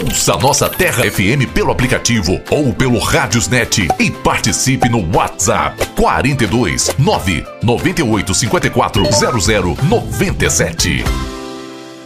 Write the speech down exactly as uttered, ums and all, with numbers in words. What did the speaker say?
Ouça nossa Terra F M pelo aplicativo ou pelo Rádiosnet e participe no WhatsApp quarenta e dois, nove nove oito cinco quatro zero zero nove sete.